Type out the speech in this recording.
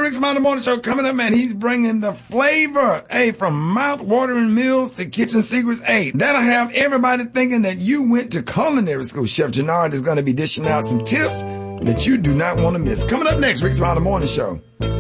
Rick's Mountain Morning Show coming up, man. He's bringing the flavor, hey, from mouth-watering meals to kitchen secrets. Hey, that'll have everybody thinking that you went to culinary school. Chef Gennard is going to be dishing out some tips that you do not want to miss. Coming up next, Rick's Mountain Morning Show.